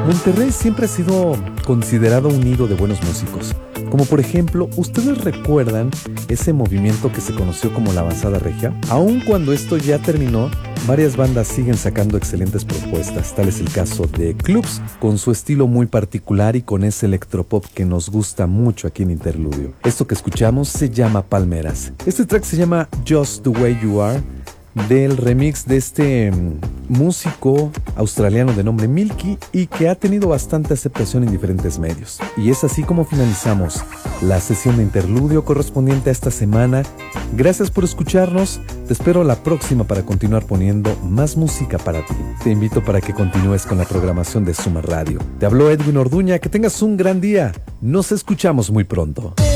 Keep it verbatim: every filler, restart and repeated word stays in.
Monterrey siempre ha sido considerado un nido de buenos músicos. Como por ejemplo, ¿ustedes recuerdan ese movimiento que se conoció como la avanzada regia? Aun cuando esto ya terminó, varias bandas siguen sacando excelentes propuestas. Tal es el caso de Clubs, con su estilo muy particular y con ese electropop que nos gusta mucho aquí en Interludio. Esto que escuchamos se llama Palmeras. Este track se llama Just the Way You Are, del remix de este um, músico australiano de nombre Milky y que ha tenido bastante aceptación en diferentes medios. Y es así como finalizamos la sesión de Interludio correspondiente a esta semana. Gracias por escucharnos, te espero la próxima para continuar poniendo más música para ti. Te invito para que continúes con la programación de Suma Radio. Te habló Edwin Orduña, que tengas un gran día, nos escuchamos muy pronto.